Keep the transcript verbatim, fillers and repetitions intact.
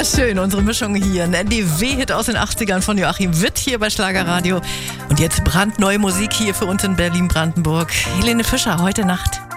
Wunderschön, unsere Mischung hier. Ein N D W-Hit aus den achtzigern von Joachim Witt hier bei Schlagerradio. Und jetzt brandneue Musik hier für uns in Berlin-Brandenburg. Helene Fischer, heute Nacht.